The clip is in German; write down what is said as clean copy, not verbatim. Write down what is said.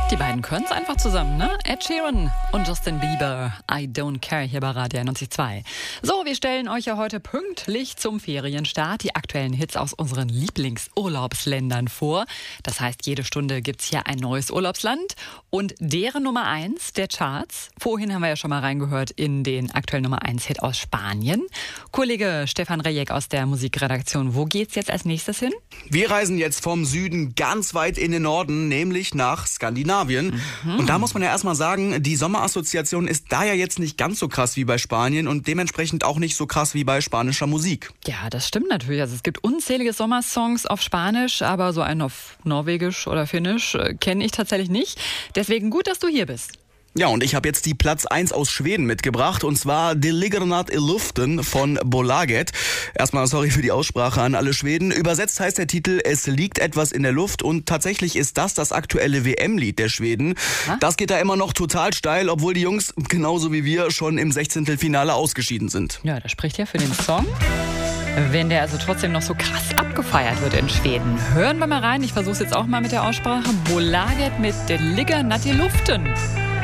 Die beiden können es einfach zusammen, ne? Ed Sheeran und Justin Bieber. I Don't Care hier bei Radio 91.2. So, wir stellen euch ja heute pünktlich zum Ferienstart die aktuellen Hits aus unseren Lieblingsurlaubsländern vor. Das heißt, jede Stunde gibt's hier ein neues Urlaubsland und deren Nummer 1 der Charts. Vorhin haben wir ja schon mal reingehört in den aktuellen Nummer 1 Hit aus Spanien. Kollege Stefan Rejek aus der Musikredaktion, wo geht's jetzt als nächstes hin? Wir reisen jetzt vom Süden ganz weit in den Norden, nämlich nach Skandinavien. Und da muss man ja erstmal sagen, die Sommerassoziation ist da ja jetzt nicht ganz so krass wie bei Spanien und dementsprechend auch nicht so krass wie bei spanischer Musik. Ja, das stimmt natürlich. Also es gibt unzählige Sommersongs auf Spanisch, aber so einen auf Norwegisch oder Finnisch kenne ich tatsächlich nicht. Deswegen gut, dass du hier bist. Ja, und ich habe jetzt die Platz 1 aus Schweden mitgebracht, und zwar Det ligger nåt i luften von Bolaget. Erstmal sorry für die Aussprache an alle Schweden. Übersetzt heißt der Titel Es liegt etwas in der Luft, und tatsächlich ist das aktuelle WM-Lied der Schweden. Das geht da immer noch total steil, obwohl die Jungs, genauso wie wir, schon im 16. Finale ausgeschieden sind. Ja, das spricht ja für den Song. Wenn der also trotzdem noch so krass abgefeiert wird in Schweden. Hören wir mal rein, ich versuche es jetzt auch mal mit der Aussprache. Bolaget mit Det ligger nåt i luften.